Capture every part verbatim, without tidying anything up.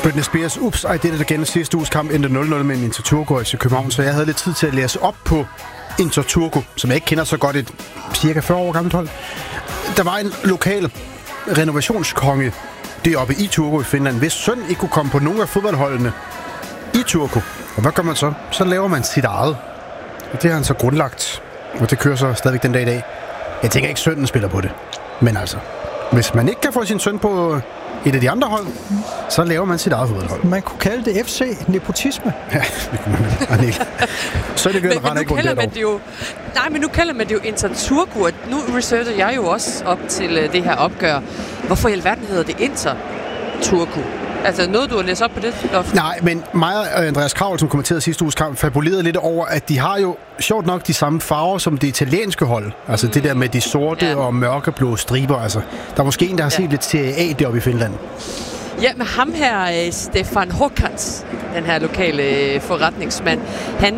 Britney Spears, Ups, I Did It Again. Sidste uges kamp endte nul nul med en Inter Turku i København, så jeg havde lidt tid til at læse op på Inter Turku, som jeg ikke kender så godt, et cirka fyrre år gammelt hold. Der var en lokal renovationskonge deroppe i Turku i Finland, hvis søn ikke kunne komme på nogen af fodboldholdene i Turku. Og hvad gør man så? Så laver man sit eget. Og det har han så grundlagt, og det kører så stadigvæk den dag i dag. Jeg tænker ikke, sønnen spiller på det. Men altså, hvis man ikke kan få sin søn på et af de andre hold, så laver man sit eget fodboldhold. Man kunne kalde det F C nepotisme. Ja, det kunne man vel. Så er det men, men nu kalder man det jo, nej, men nu kalder man det jo Inter Turku, og nu researcher jeg jo også op til uh, det her opgør. Hvorfor i alverden hedder det Inter Turku? Altså noget, du har læst op på det, Loft? Nej, men mig og Andreas Kravl, som kommenterede sidste uges kamp, fabulerede lidt over, at de har jo sjovt nok de samme farver som det italienske hold. Altså mm. det der med de sorte ja. og mørkeblå striber. Altså, der er måske en, der har set ja. lidt Serie A deroppe i Finland. Ja, med ham her, Stefan Håkans, den her lokale forretningsmand, han,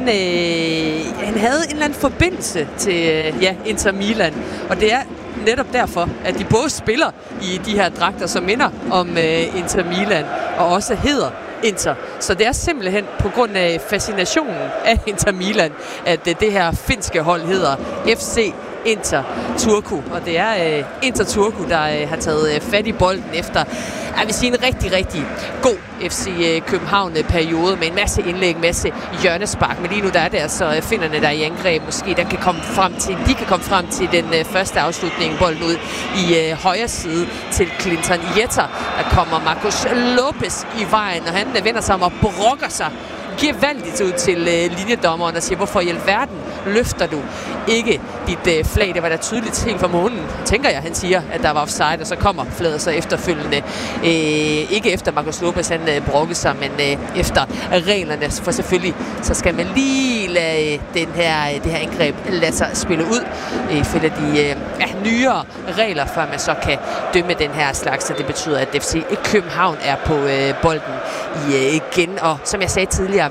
øh, han havde en eller anden forbindelse til ja, Inter Milan, og det er netop derfor, at de både spiller i de her dragter, som minder om uh, Inter Milan, og også hedder Inter. Så det er simpelthen på grund af fascinationen af Inter Milan, at uh, det her finske hold hedder F C Inter Turku. Og det er uh, Inter Turku, der uh, har taget uh, fat i bolden efter, jeg vil sige, en rigtig, rigtig god F C København-periode med en masse indlæg, en masse hjørnespark. Men lige nu der er det altså finderne, der er i angreb. Måske der kan komme frem til, de kan komme frem til den uh, første afslutning. Bolden ud i uh, højre side til Clinton Jeter. Der kommer Marcos Lopez i vejen, og han uh, vender sig om og brokker sig gevaldigt ud til uh, linjedommeren og siger, hvorfor i alverden løfter du ikke dit uh, flag? Det var da tydeligt helt fra månen, tænker jeg, han siger, at der var offside, og så kommer flaget så efterfølgende. Uh, ikke efter Marcos Lopez, han uh, brokkede sig, men uh, efter reglerne, for selvfølgelig, så skal man lige lade uh, den her, uh, det her angreb lade sig spille ud uh, ifølge de uh, ja, nyere regler, før man så kan dømme den her slags, så det betyder, at F C København er på uh, bolden i, uh, igen, og som jeg sagde tidligere,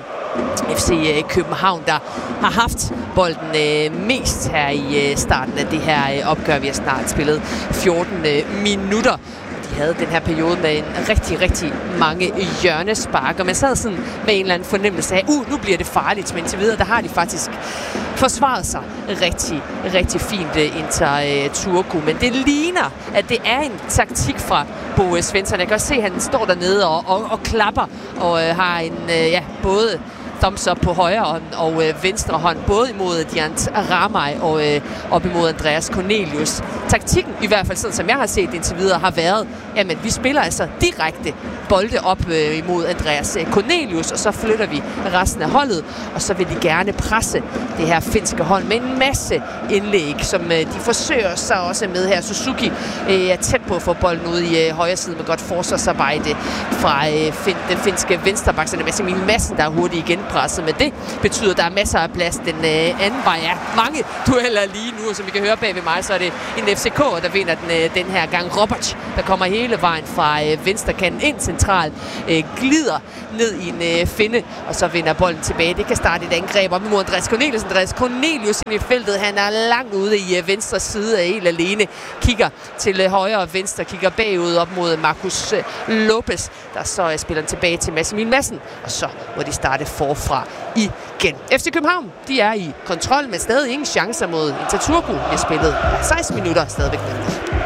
F C København, der har haft bolden øh, mest her i øh, starten af det her øh, opgør. Vi har snart spillet fjorten øh, minutter. De havde den her periode med en rigtig, rigtig mange hjørnespark, og man sad sådan med en eller anden fornemmelse af, uh, nu bliver det farligt, men til videre, der har de faktisk forsvaret sig rigtig, rigtig fint øh, Inter øh, Turku. Men det ligner, at det er en taktik fra Bo Svensson. Jeg kan også se, at han står dernede og, og, og klapper og øh, har en, øh, ja, både thumbs up på højre hånd og øh, venstre hånd, både imod Diant Ramay og øh, op imod Andreas Cornelius. Taktikken, i hvert fald sådan som jeg har set indtil videre, har været, jamen vi spiller altså direkte bolde op øh, imod Andreas Cornelius, og så flytter vi resten af holdet, og så vil de gerne presse det her finske hold med en masse indlæg, som øh, de forsøger sig også med her. Suzuki øh, er tæt på at få bolden ud i øh, højre side med godt forsvarsarbejde fra øh, fin, den finske venstreback, så det er Massimilian Madsen, der er hurtigt igen presset, men det betyder, at der er masser af plads den øh, anden vej. Ja, mange dueller lige nu, og som vi kan høre bag ved mig, så er det en F C K, der vinder den, øh, den her gang. Robert, der kommer hele vejen fra øh, venstrekanten ind centralt, øh, glider ned i en øh, finde, og så vinder bolden tilbage. Det kan starte et angreb op imod Andreas Cornelius. Andreas Cornelius ind i feltet. Han er langt ude i øh, venstre side af helt alene. Kigger til øh, højre og venstre, kigger bagud op mod Marcos øh, Lopez, der så øh, spiller tilbage til Massimilian Madsen, og så må de starte forfra igen. F C København, de er i kontrol, men stadig ingen chancer mod Inter Turku. Vi har spillet seksten minutter stadigvæk.